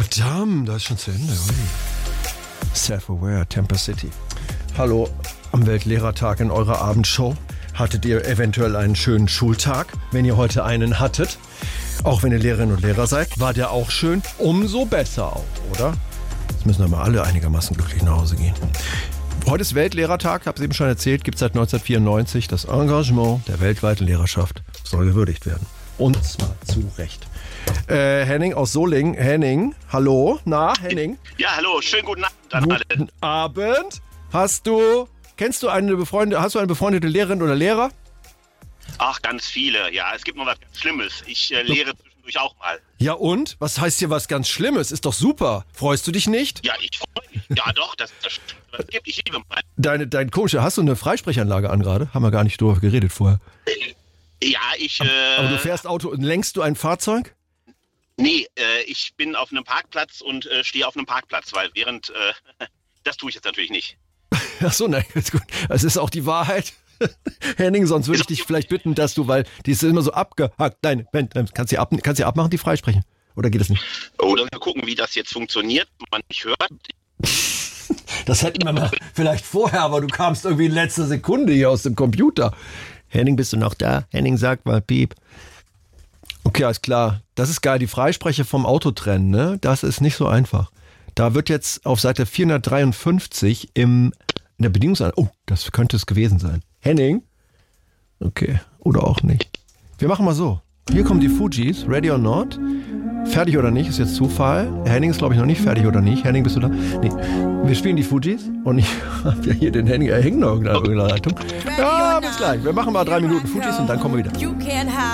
Verdammt, das ist schon zu Ende. Ui. Self-Aware, Temper City. Hallo, am Weltlehrertag in eurer Abendshow. Hattet ihr eventuell einen schönen Schultag, wenn ihr heute einen hattet? Auch wenn ihr Lehrerinnen und Lehrer seid, war der auch schön? Umso besser auch, oder? Jetzt müssen aber alle einigermaßen glücklich nach Hause gehen. Heute ist Weltlehrertag, habe es eben schon erzählt, gibt es seit 1994. Das Engagement der weltweiten Lehrerschaft soll gewürdigt werden. Und zwar zu Recht. Henning aus Solingen. Henning, hallo. Na, Henning? Ja, hallo. Schönen guten Abend an alle. Guten Abend. Hast du eine befreundete Lehrerin oder Lehrer? Ach, ganz viele. Ja, es gibt noch was ganz Schlimmes. Ich lehre zwischendurch auch mal. Ja und? Was heißt hier was ganz Schlimmes? Ist doch super. Freust du dich nicht? Ja, ich freue mich. Ja, doch, das gibt. Ich liebe mal. Dein komischer, hast du eine Freisprechanlage an gerade? Haben wir gar nicht drüber geredet vorher. Ja, Aber du fährst Auto und lenkst du ein Fahrzeug? Nee, ich bin auf einem Parkplatz und stehe auf einem Parkplatz, weil das tue ich jetzt natürlich nicht. Ach so, nein, ist gut. Es ist auch die Wahrheit. Henning, sonst würde ich dich vielleicht bitten, dass du, weil die ist immer so abgehackt. Nein, kannst du abmachen, die freisprechen? Oder geht das nicht? Oder wir gucken, wie das jetzt funktioniert, wenn man nicht hört. Das hätten wir mal vielleicht vorher, aber du kamst irgendwie in letzter Sekunde hier aus dem Computer. Henning, bist du noch da? Henning, sag mal, piep. Okay, alles klar. Das ist geil, die Freisprecher vom Auto trennen, ne? Das ist nicht so einfach. Da wird jetzt auf Seite 453 in der Bedienungsanleitung, das könnte es gewesen sein. Henning? Okay, oder auch nicht. Wir machen mal so. Hier kommen die Fujis, Ready or Not. Fertig oder nicht, ist jetzt Zufall. Henning ist, glaube ich, noch nicht fertig oder nicht. Henning, bist du da? Nee. Wir spielen die Fujis und ich habe ja hier den Henning, er hängt noch in irgendeiner Leitung. Ja, bis gleich. Wir machen mal 3 Minuten Fujis und dann kommen wir wieder.